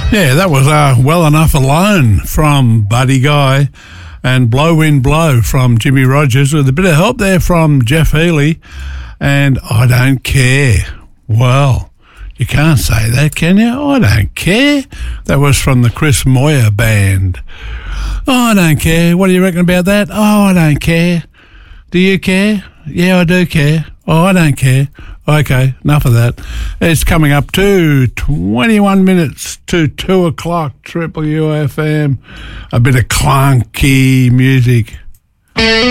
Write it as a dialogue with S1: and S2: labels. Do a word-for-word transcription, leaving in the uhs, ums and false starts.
S1: Yeah, that was uh, Well Enough Alone from Buddy Guy and Blow Wind Blow from Jimmy Rogers with a bit of help there from Jeff Healey and I Don't Care. Well, you can't say that, can you? I don't care. That was from the Chris Moyer Band. Oh, I don't care. What do you reckon about that? Oh, I don't care. Do you care? Yeah, I do care. Oh, I don't care. Okay, enough of that. It's coming up to twenty-one minutes to two o'clock, Triple U F M. A bit of clunky music.